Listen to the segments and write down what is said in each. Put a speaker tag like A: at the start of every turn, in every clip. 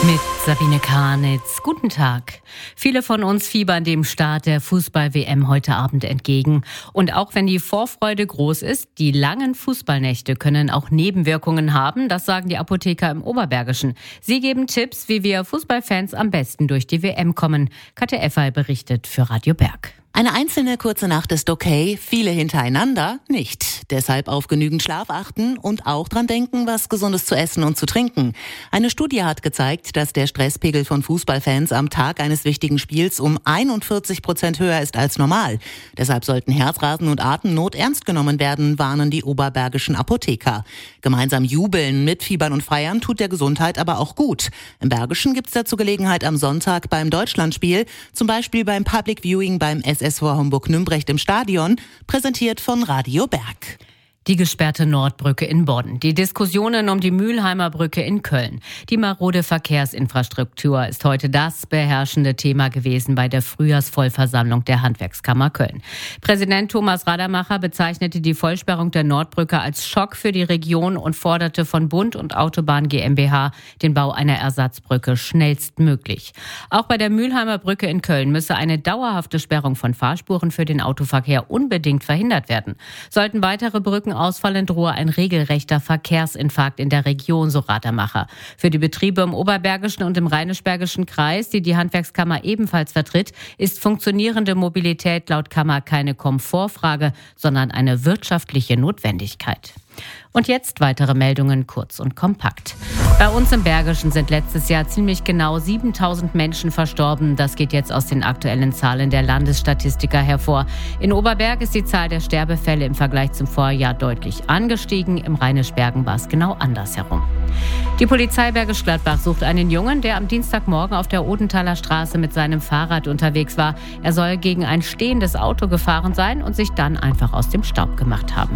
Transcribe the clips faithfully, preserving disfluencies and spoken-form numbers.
A: Mit Sabine Karnitz. Guten Tag. Viele von uns fiebern dem Start der Fußball-W M heute Abend entgegen. Und auch wenn die Vorfreude groß ist, die langen Fußballnächte können auch Nebenwirkungen haben. Das sagen die Apotheker im Oberbergischen. Sie geben Tipps, wie wir Fußballfans am besten durch die W M kommen. Katja Effer berichtet für Radio Berg.
B: Eine einzelne kurze Nacht ist okay, viele hintereinander nicht. Deshalb auf genügend Schlaf achten und auch dran denken, was Gesundes zu essen und zu trinken. Eine Studie hat gezeigt, dass der Stresspegel von Fußballfans am Tag eines wichtigen Spiels um einundvierzig Prozent höher ist als normal. Deshalb sollten Herzrasen und Atemnot ernst genommen werden, warnen die oberbergischen Apotheker. Gemeinsam jubeln, mitfiebern und feiern tut der Gesundheit aber auch gut. Im Bergischen gibt's dazu Gelegenheit am Sonntag beim Deutschlandspiel, zum Beispiel beim Public Viewing beim S S V Homburg-Nümbrecht im Stadion, präsentiert von Radio Berg.
A: Die gesperrte Nordbrücke in Bonn, die Diskussionen um die Mülheimer Brücke in Köln. Die marode Verkehrsinfrastruktur ist heute das beherrschende Thema gewesen bei der Frühjahrsvollversammlung der Handwerkskammer Köln. Präsident Thomas Radermacher bezeichnete die Vollsperrung der Nordbrücke als Schock für die Region und forderte von Bund und Autobahn GmbH den Bau einer Ersatzbrücke schnellstmöglich. Auch bei der Mülheimer Brücke in Köln müsse eine dauerhafte Sperrung von Fahrspuren für den Autoverkehr unbedingt verhindert werden. Sollten weitere Brücken ausfallen, drohe ein regelrechter Verkehrsinfarkt in der Region, so Radermacher. Für die Betriebe im Oberbergischen und im Rheinisch-Bergischen Kreis, die die Handwerkskammer ebenfalls vertritt, ist funktionierende Mobilität laut Kammer keine Komfortfrage, sondern eine wirtschaftliche Notwendigkeit. Und jetzt weitere Meldungen kurz und kompakt. Bei uns im Bergischen sind letztes Jahr ziemlich genau siebentausend Menschen verstorben. Das geht jetzt aus den aktuellen Zahlen der Landesstatistiker hervor. In Oberberg ist die Zahl der Sterbefälle im Vergleich zum Vorjahr deutlich angestiegen. Im Rheinisch-Bergen war es genau andersherum. Die Polizei Bergisch Gladbach sucht einen Jungen, der am Dienstagmorgen auf der Odenthaler Straße mit seinem Fahrrad unterwegs war. Er soll gegen ein stehendes Auto gefahren sein und sich dann einfach aus dem Staub gemacht haben.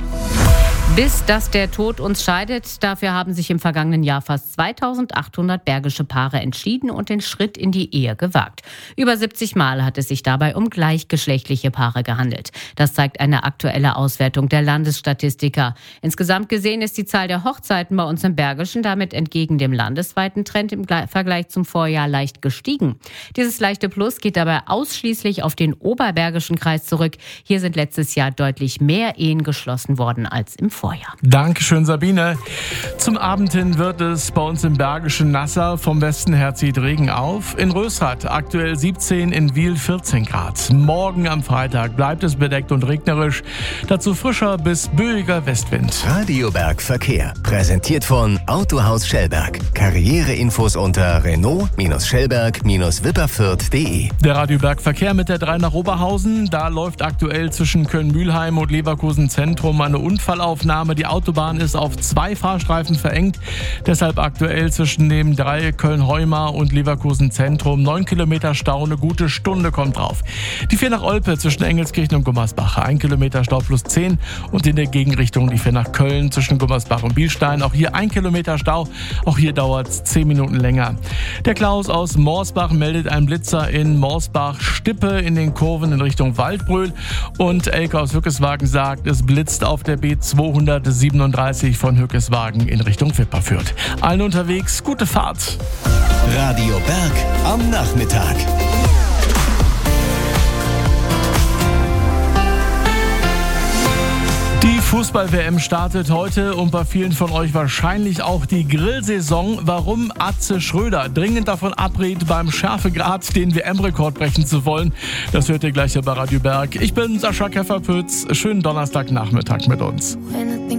A: Bis dass der Tod uns scheidet, dafür haben sich im vergangenen Jahr fast zweitausendachthundert bergische Paare entschieden und den Schritt in die Ehe gewagt. Über siebzig Mal hat es sich dabei um gleichgeschlechtliche Paare gehandelt. Das zeigt eine aktuelle Auswertung der Landesstatistiker. Insgesamt gesehen ist die Zahl der Hochzeiten bei uns im Bergischen damit entgegen dem landesweiten Trend im Vergleich zum Vorjahr leicht gestiegen. Dieses leichte Plus geht dabei ausschließlich auf den Oberbergischen Kreis zurück. Hier sind letztes Jahr deutlich mehr Ehen geschlossen worden als im Vorjahr.
C: Dankeschön, Sabine. Zum Abend hin wird es bei uns im Bergischen nasser. Vom Westen her zieht Regen auf. In Rösrath aktuell siebzehn, in Wiel vierzehn Grad. Morgen am Freitag bleibt es bedeckt und regnerisch. Dazu frischer bis böiger Westwind.
D: Radio Berg Verkehr. Präsentiert von Autohaus Schellberg. Karriereinfos unter Renault-Schellberg-Wipperfürth punkt de.
C: Der Radio Berg Verkehr mit der drei nach Oberhausen. Da läuft aktuell zwischen Köln-Mülheim und Leverkusen Zentrum eine Unfallaufnahme. Die Autobahn ist auf zwei Fahrstreifen verengt. Deshalb aktuell zwischen dem drei Köln-Heumar und Leverkusen Zentrum. Neun Kilometer Stau, eine gute Stunde kommt drauf. Die vier nach Olpe zwischen Engelskirchen und Gummersbach. Ein Kilometer Stau plus zehn. Und in der Gegenrichtung die vier nach Köln zwischen Gummersbach und Bielstein. Auch hier ein Kilometer Stau. Auch hier dauert es zehn Minuten länger. Der Klaus aus Morsbach meldet einen Blitzer in Morsbach-Stippe in den Kurven in Richtung Waldbröl. Und Elke aus Hückeswagen sagt, es blitzt auf der B zweihundertsiebenunddreißig von Hückeswagen in Richtung Wipperfürth. Allen unterwegs, gute Fahrt.
D: Radio Berg am Nachmittag.
C: Die Fußball-W M startet heute und bei vielen von euch wahrscheinlich auch die Grillsaison. Warum Atze Schröder dringend davon abrät, beim Schärfegrad den W M-Rekord brechen zu wollen, das hört ihr gleich hier bei Radio Berg. Ich bin Sascha Kefferpütz. Schönen Donnerstagnachmittag mit uns.